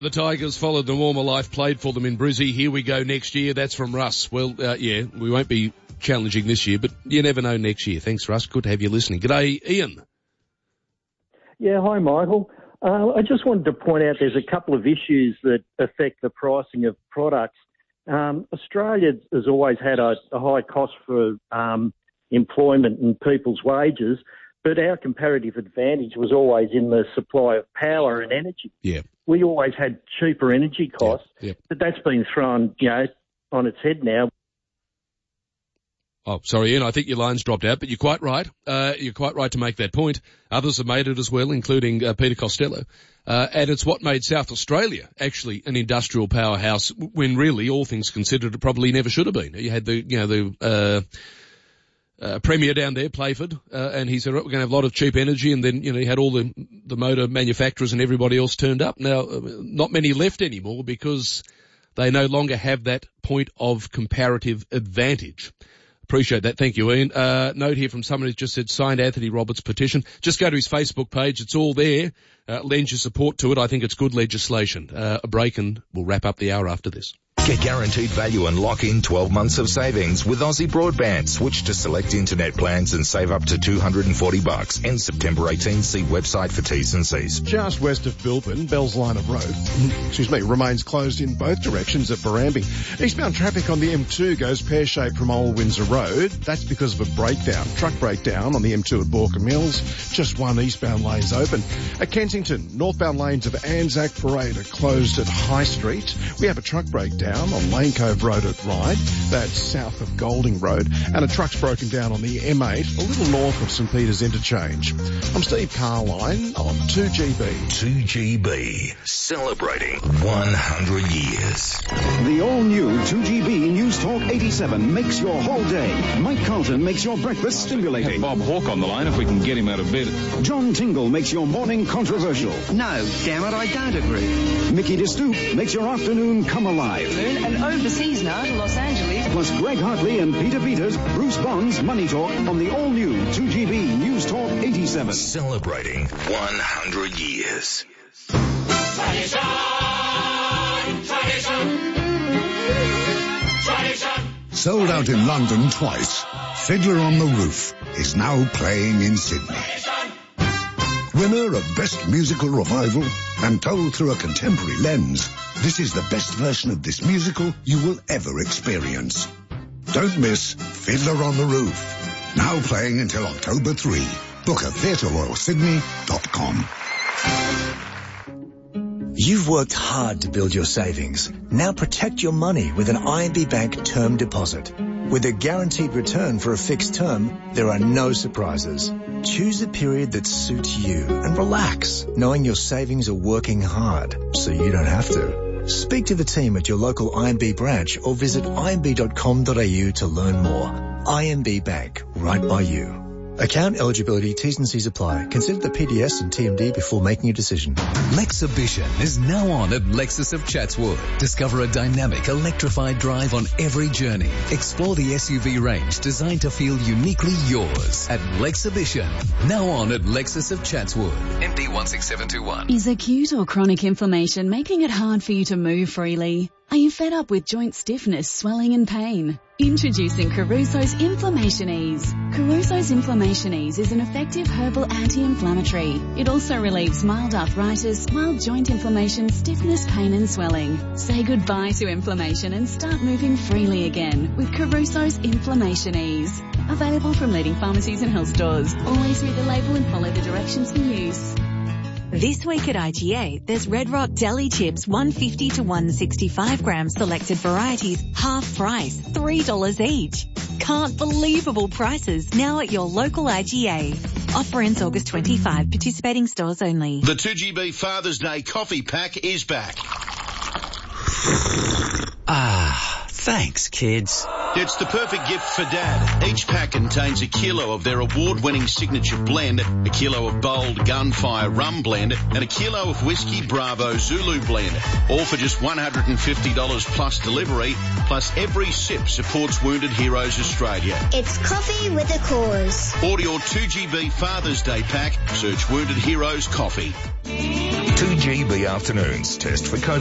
The Tigers followed the warmer life, played for them in Brizzy. Here we go next year. That's from Russ. Well, yeah, we won't be challenging this year, but you never know next year. Thanks, Russ. Good to have you listening. G'day, Ian. Yeah, hi, Michael. I just wanted to point out there's a couple of issues that affect the pricing of products. Australia has always had a high cost for employment and people's wages, but our comparative advantage was always in the supply of power and energy. Yeah. We always had cheaper energy costs, but that's been thrown, on its head now. Oh, sorry, Ian, I think your line's dropped out, but you're quite right. You're quite right to make that point. Others have made it as well, including Peter Costello. And it's what made South Australia actually an industrial powerhouse when really, all things considered, it probably never should have been. You had the Premier down there, Playford, and he said, we're going to have a lot of cheap energy, and then, he had all the motor manufacturers and everybody else turned up. Now, not many left anymore because they no longer have that point of comparative advantage. Appreciate that. Thank you, Ian. Note here from someone who's just said signed Anthony Roberts' petition. Just go to his Facebook page. It's all there. Lend your support to it. I think it's good legislation. A break and we'll wrap up the hour after this. Get guaranteed value and lock in 12 months of savings with Aussie Broadband. Switch to select internet plans and save up to $240. Ends September 18. See website for T's and C's. Just west of Bilpin, Bells Liner Road, remains closed in both directions at Barambie. Eastbound traffic on the M2 goes pear-shaped from Old Windsor Road. That's because of a truck breakdown on the M2 at Borkham Mills. Just one eastbound lane's open. At Kensington, northbound lanes of Anzac Parade are closed at High Street. We have a truck breakdown on Lane Cove Road at Ryde, that's south of Golding Road, and a truck's broken down on the M8, a little north of St Peters Interchange. I'm Steve Carline on 2GB. 2GB, celebrating 100 years. The all-new 2GB News Talk 87 makes your whole day. Mike Carlton makes your breakfast stimulating. Bob Hawke on the line if we can get him out of bed. John Tingle makes your morning controversial. No, damn it, I don't agree. Mickey DeStoop makes your afternoon come alive. And overseas now to Los Angeles. Plus Greg Hartley and Peter Peters, Bruce Bond's Money Talk on the all-new 2GB News Talk 87. Celebrating 100 years. Tradition, tradition, tradition. Sold out in London twice, Fiddler on the Roof is now playing in Sydney. Winner of Best Musical Revival and told through a contemporary lens, this is the best version of this musical you will ever experience. Don't miss Fiddler on the Roof. Now playing until October 3. Book at theatreroyalsydney.com. You've worked hard to build your savings. Now protect your money with an IMB Bank term deposit. With a guaranteed return for a fixed term, there are no surprises. Choose a period that suits you and relax, knowing your savings are working hard, so you don't have to. Speak to the team at your local IMB branch or visit imb.com.au to learn more. IMB Bank, right by you. Account eligibility, T's and C's apply. Consider the PDS and TMD before making a decision. Lexibition is now on at Lexus of Chatswood. Discover a dynamic, electrified drive on every journey. Explore the SUV range designed to feel uniquely yours at Lexibition. Now on at Lexus of Chatswood. MP 16721. Is acute or chronic inflammation making it hard for you to move freely? Are you fed up with joint stiffness, swelling and pain? Introducing Caruso's Inflammation Ease. Caruso's Inflammation Ease is an effective herbal anti-inflammatory. It also relieves mild arthritis, mild joint inflammation, stiffness, pain and swelling. Say goodbye to inflammation and start moving freely again with Caruso's Inflammation Ease. Available from leading pharmacies and health stores. Always read the label and follow the directions for use. This week at IGA, there's Red Rock Deli Chips 150 to 165 grams selected varieties, half price, $3 each. Can't believable prices now at your local IGA. Offer ends August 25, participating stores only. The 2GB Father's Day coffee pack is back. Thanks, kids. It's the perfect gift for Dad. Each pack contains a kilo of their award-winning signature blend, a kilo of bold Gunfire Rum Blend, and a kilo of Whiskey Bravo Zulu Blend. All for just $150 plus delivery, plus every sip supports Wounded Heroes Australia. It's coffee with a cause. Order your 2GB Father's Day pack. Search Wounded Heroes Coffee. 2GB afternoons. Test for COVID.